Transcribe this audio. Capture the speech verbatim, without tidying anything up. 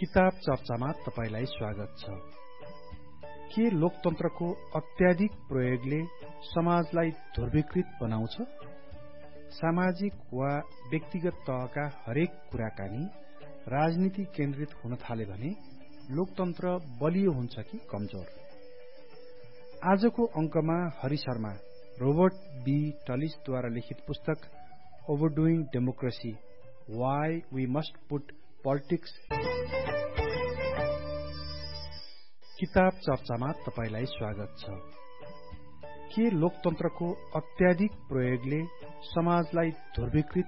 किताब चर्चामा तपाईलाई स्वागत छ। के लोकतन्त्रको अत्याधिक प्रयोगले समाजलाई ध्रुवीकृत बनाउँछ? सामाजिक वा व्यक्तिगत तहका हरेक कुराकानी राजनीति केन्द्रित हुन थाले भने लोकतन्त्र बलियो हुन्छ कि कमजोर? आजको अंकमा हरि शर्मा रोबर्ट बी टलिसद्वारा लिखित पुस्तक ओभरडुइङ democracy why we must put politics किताब चर्चामा तपाईलाई स्वागत छ। के लोकतन्त्रको अत्याधिक प्रयोगले समाजलाई ध्रुवीकृत